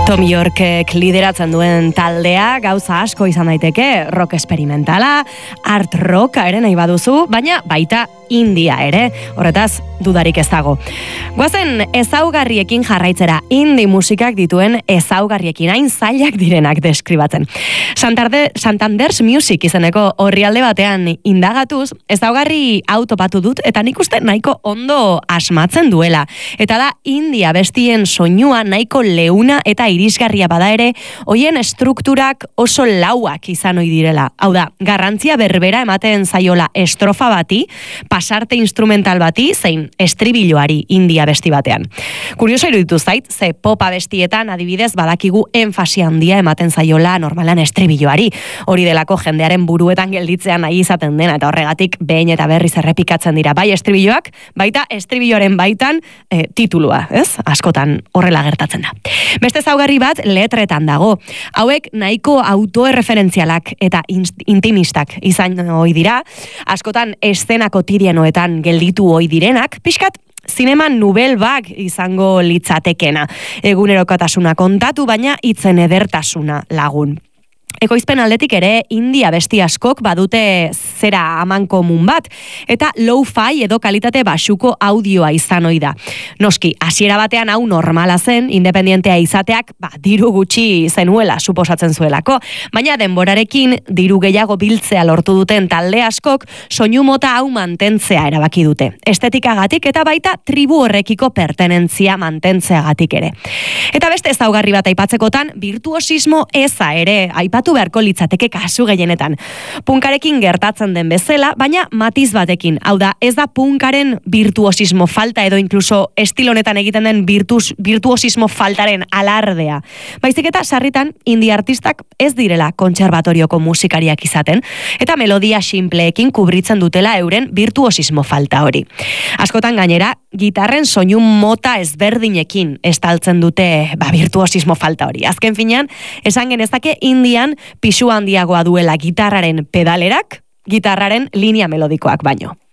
Tom Yorkek lideratzen duen taldea gauza asko izan daiteke, rock esperimentala, art rocka ere nahi baduzu, baina baita India ere, horretaz dudarik ez dago. Goazen ezaugarriekin jarraitzera, indie musikak dituen ezaugarriekin hain zailak direnak deskribatzen. Santander's Music izeneko orrialde batean indagatuz, ezaugarri hau topatu dut, eta nik uste nahiko ondo asmatzen duela. Eta da, India bestien soinua nahiko leuna eta irisgarria bada ere, hoien estrukturak oso lauak izan ohi direla. Hau da, garrantzia berbera ematen zaiola estrofa bati, pasarte instrumental bati, zein estribilloari India besti batean. Kurioso iruditu zait, ze popa bestietan adibidez badakigu enfasi handia ematen zaiola normalan estribilloari. Hori delako jendearen buruetan gelditzean nahi izaten dena, eta horregatik behin eta berriz errepikatzen dira. Bai estribilloak, baita estribilloaren baitan titulua, ez? Askotan horrela gertatzen da. Beste ezaugarri bat letretan dago. Hauek nahiko autoerreferentzialak eta intimistak izan ohi dira. Askotan eszena kotidianoetan gelditu ohi direnak, pixkat zinema nubel bag izango litzatekena. Egunerokotasuna kontatu, baina hitzen edertasuna lagun. Ekoizpen aldetik ere India besti askok badute zera amankomun bat, eta low-fi edo kalitate baxuko audioa izan ohi da. Noski, hasiera batean hau normala zen, independentea izateak, diru gutxi zenuela suposatzen zuelako, baina denborarekin diru gehiago biltzea lortu duten talde askok soinu mota hau mantentzea erabaki dute. Estetikagatik eta baita tribu horrekiko pertenentzia mantentzeagatik ere. Eta beste ezaugarri bat aipatzekotan, virtuosismo eza ere aipatu beharko litzateke kasu gehienetan. Punkarekin gertatzen den bezala, baina matiz batekin. Hau da, ez da punkaren virtuosismo falta edo inkluso estilo honetan egiten den virtuosismo faltaren alardea. Baizik eta sarritan indie artistak ez direla kontserbatorioko musikariak izaten, eta melodia sinpleekin kubritzen dutela euren virtuosismo falta hori. Askotan gainera, gitarren soinu mota ezberdinekin estaltzen dute virtuosismo falta hori. Azken finean, esan genezake Indian pisu handiagoa duela gitarraren pedalerak, gitarraren linea melodikoak baino.